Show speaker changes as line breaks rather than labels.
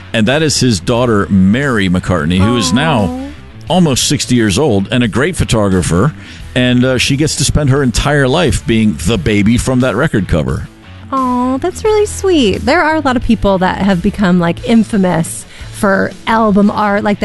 And that is his daughter, Mary McCartney, who is now almost 60 years old and a great photographer. And she gets to spend her entire life being the baby from that record cover.
Oh, that's really sweet. There are a lot of people that have become like infamous for album art, like